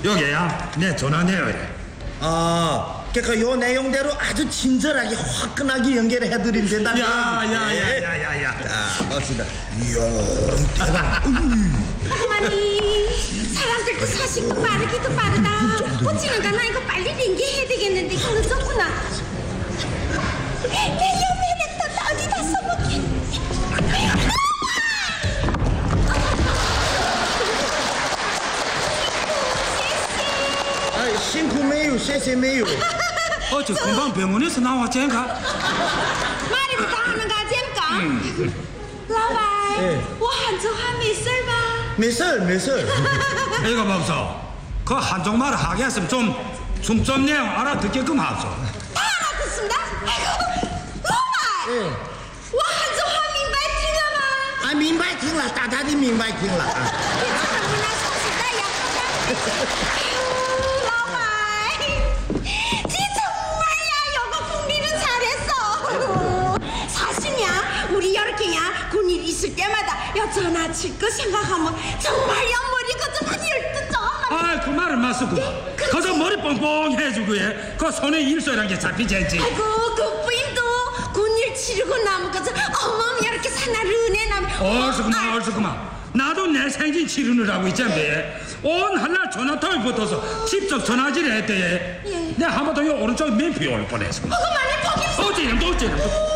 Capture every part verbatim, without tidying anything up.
여기야 내 전화 내어래. 아, 그러니까 요 내용대로 아주 친절하게 화끈하게 연결을 해드리면 된다. 야야야야야야. 자, 갑시다. 이야, 대박. 어머니, 사람들도 서식도 빠르기도 빠르다. 어찌는가 나 이거 빨리 연기해야 되겠는데 이거 늦었구나. 내 연매력도 나 어디다 써먹게. 아, 싱크 메유, 쎄쎄 메유. 어저 금방 병원에서 나왔잖가. 말이부터 하는 거 잼까? 라바이, 와 한정한 몇살 봐. 몇 살, 몇 살? 이거 봅소. 그 한쪽말 하게 했으면 좀 중점 내용 알아듣게끔 하소. 다 알아듣습니다. 아이고, 라바이. 와 한정한 민발 팅아마. 아, 민바이 팅라, 따다디 민바이 팅라. 괜찮아, 누나 소식다 약하다. 우리 이렇게야 군일 있을 때마다 야 전화 칠 거 생각하면 정말 야 머리가 좀 한 열두 점. 아, 그 말은 맞소구만. 네, 그저 머리 뻥뻥해주고 예. 그 손에 일소란 게 잡히지 않지. 아이고 그 부인도 군일 치르고 나면 그저 어머 이렇게 사나르네 나면. 얼쑤구만 얼쑤구만. 나도 내 생긴 치르느라고 있잖아. 온 한날 전화통에 붙어서 직접 전화질을 했대. 예. 내가 한 번 더 오른쪽 맨피 올 뻔했어. 그거만을 포기했어. 어찌는 또 어찌는 또.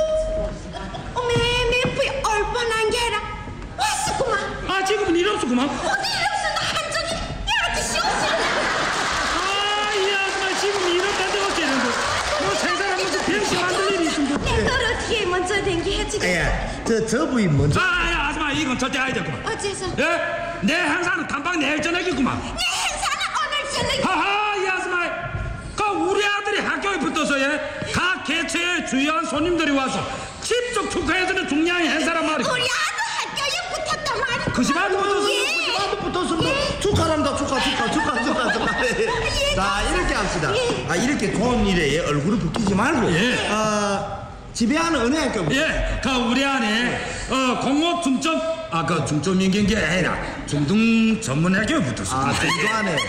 매매부에 얼뻔한 게 아니라 왔었구만. 아 지금은 일 없었구만. 어디 이랬어 나 한쪽이 이렇게 씌웠어. 아이 아줌마 지금 이렇다는데 어찌는 또. 뭐세 사람 무슨 병신 만들 일이 있으면 또. 내가 어떻게 먼저 된게 해주겠어. 예, 저, 저 부인 먼저. 아 아줌마 이건 절대 아니겠구만. 어째서? 예? 내 행사는 단방 내일 저녁이구만. 내 행사는 오늘 저녁. 하하 이 아줌마 그 우리 아들이 학교에 붙어서 예? 각 개체의 주요한 손님들이 와서 직접 축하해주는 중요한 행사란 말이야. 우리 아들 학교에 붙었단 말이야. 그 집안도 붙어서 예. 나도 붙었으면 예. 축하랍니다. 축하, 축하, 축하, 축하, 축하. 예. 자, 이렇게 합시다. 예. 아, 이렇게 좋은 일에 얼굴을 붓기지 말고. 예. 아, 집에 하는 은행학교. 예, 그 우리 안에 어 공업 중점 아 그 중점 인경기 아니라 중등 전문학교에 붙었어. 아, 중조하네. 예.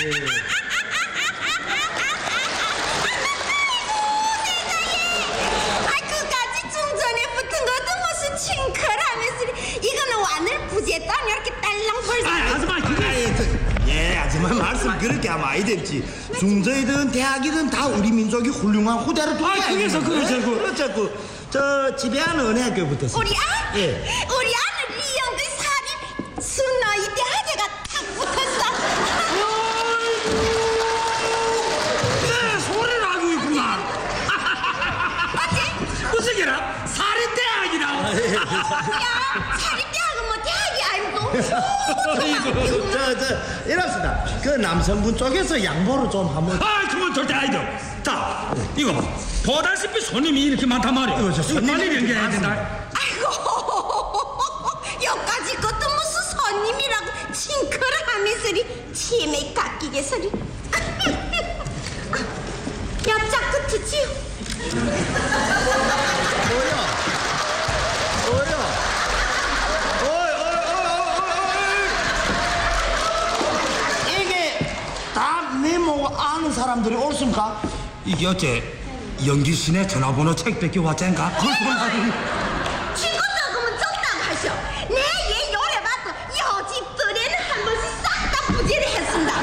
아 그까지 중전에 붙은 것도 무슨 칭크라면서 이거는 완을 부재단 이렇게 딸랑 벌써. 아 아줌마 그게 아이, 저, 예, 하지만 말씀 그렇게 하면 아이 됐지. 중저이든 대학이든 다 우리 민족이 훌륭한 후대로 두게 아, 그래서 그거죠, 그거. 그렇죠, 그. 저 집에 하는 은행학교 붙었어. 우리 아? 예. 우리 아는 리영의 살이 순나이 대학에가 딱 붙었어. 내 소리를 하고 있구만. 어째? 무슨 게라 사립대학이라고. 야 사립대학은 뭐 대학이 아니고. 저, 저, 이럽시다. 그 남성분 쪽에서 양보를 좀 한번. 아 그건 절대 아니죠. 자 이거 봐. 보다시피 손님이 이렇게 많단 말이야. 이거 저 손님이 빨리 이렇게 연결해야 된다. 아이고 여기까지 것도 무슨 손님이라고 칭크를 하면서리 치매 깎이게 소리. 옆짝 끝이지요. 뭐야? 뭐야? 어이, 어이, 어이, 어이, 어이. 이게 다 메모 아는 사람들이 옳습니까? 이게 어째 연기신의 전화번호 책 뺏겨 왔잖가? 친구 적으면 적다고 하셔. 내 얘 요래 봐도 여집들에는 한 번씩 싹 다 부재를 했습니다.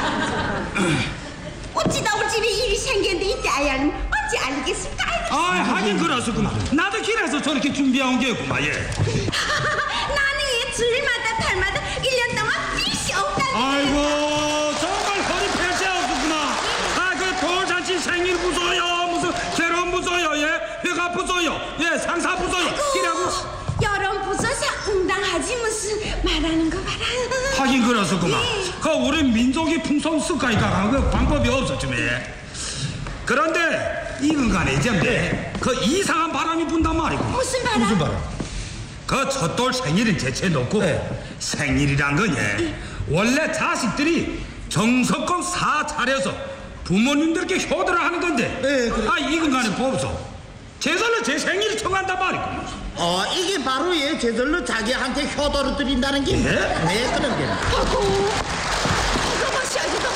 어찌다 우리 집에 일이 생겼는데 이때 아야는 어찌 알겠습니까? 아 하긴 그렇소구만. 나도 길에서 저렇게 준비해온 게구만. 예. 나는 얘 주일마다 달마다 일 년 동안 빚이 없다고. 아이고 정말 허리 펼쳐 없었구나. 아그 돌잔치 생일 부서요 무슨 결혼 부서요 예 회가 부서요 예 상사 부서요 이라고. 여론 부서서 응당하지 무슨 말하는 거 봐라. 하긴 그렇소구만. 예. 그 우리 민족이 풍속 습관이가 그 방법이 없었지 예. 그런데 이근간에 이제 그 이상한 바람이 분단 말이고. 무슨 바람? 무슨 바람? 그 첫돌 생일은 제체 놓고 네. 생일이란 건 예. 원래 자식들이 정석껏 사 차려서 부모님들께 효도를 하는 건데 네, 그래. 아 이건 간에 보소 제절로 제 생일을 청한단 말이고. 어, 이게 바로 얘 제절로 자기한테 효도를 드린다는 게. 예? 네, 그런 게. 아이고 이거 보시오 이거 보시오.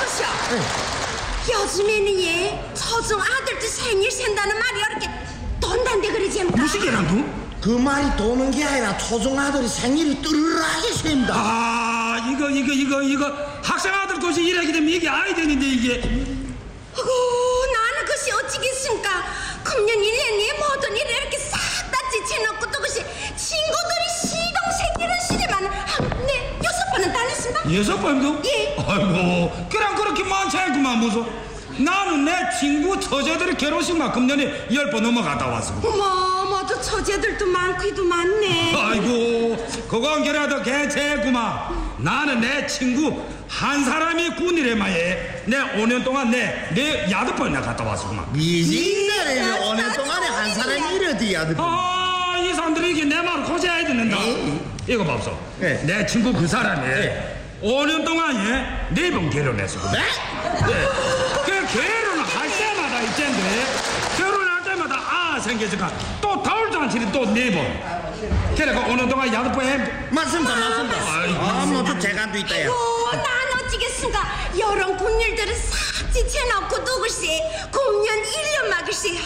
요즘에는 얘 초중 아들도 생일 센다는 말이 이렇게 돈단데 그러지 않나? 무슨 개란도? 그 말이 도는 게 아니라 초중 아들이 생일이 뚜르르하게 셉니다. 아 이거 이거 이거 이거 학생 아들 것이 이래기 되면 이게 아이들인데 이게. 아이고 나는 그것이 어찌겠습니까? 금년 일 년에 모든 일을 이렇게 싹 다 지쳐놓고 또 그것이 친구들이 시동 생기는 시대만 한네 여섯 번은 다녔습니다. 여섯 번도? 예. 아이고 그냥 그렇게 많지 않구만 무슨. 나는 내 친구 처제들의 결혼식만 금년에 열 번 넘어갔다 왔어. 어머 모두 처제들도 많기도 많네. 아이고 그건 그래도 괜찮구만. 나는 내 친구 한 사람이 군이래마에 내 오 년 동안 내내 여덟 번이나 갔다 왔구만. 미진자를 오 년 동안에 한 사람이 이러디야. 아이 사람들이 이게 내 말을 고쳐야 듣는다. 이거 봐서 네. 내 친구 그 사람이 오 년 동안에 네 번 결혼했어. 네? 네. 그 결혼을 할 때마다 있잖데 결혼할 때마다 아 생기니까 또 돌잔치를 또 네 번. 그래가 오 년 동안 여덟 번 해. 맞습니다, 맞습니다. 아이고. 아, 모두 재간도 있다야. 아이고 난 어찌겠습니까? 여런 군일들을 싹 지쳐놓고 누구시 금년 일 년 막을시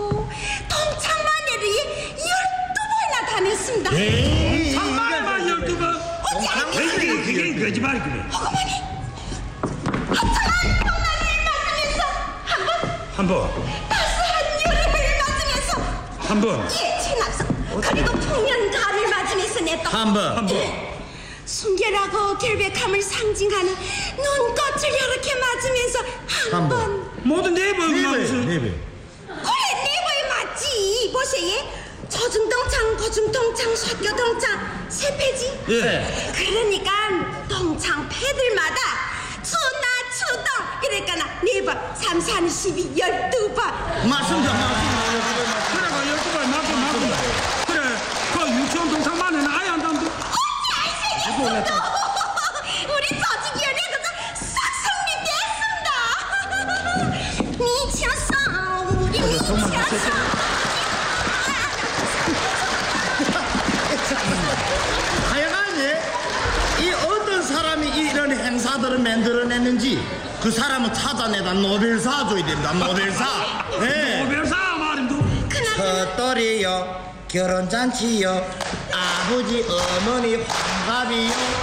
동창만회를 열두 번이나 다녔습니다. 에이, 참말만 열두 번. 어찌 안 그게 돼요? 그게 거짓말이 그래. 어머니 합창한 동안을 맞으면서 한번 한 번, 따스한 여름을 맞으면서 한 번, 예 최낙서 그리고 풍년 가을 맞으면서 내또 한 번. 한 번. 예. 순결하고 결백함을 상징하는 눈꽃을 이렇게 맞으면서 한 한 번. 번. 모두 네 네 번만 배, 무슨. 네 배. 그래 네번이 맞지. 보세요. 초중동창 고중동창 소교동창 세 페이지. 예. 그러니까 동창 패들마다 추나 추동 이러니까 네번 삼산 십이 열두 번. 맞습니다, 맞습니다. 그래가 열두 번 맞고 맞고. 그래. 그 유치원 동창만에는 아예 안 담도. 우리 조직위원회 그거 싹 성립됐습니다. 미쳤어. 우리 미쳤어. 하여간에 이 어떤 사람이 이런 행사들을 만들어냈는지 그 사람은 찾아내다 노벨사 줘야 됩니다. 노벨사. 네. 오별사 말인도. 그나저나 헛돌이요, 결혼잔치요, 아버지 어머니 환갑이요.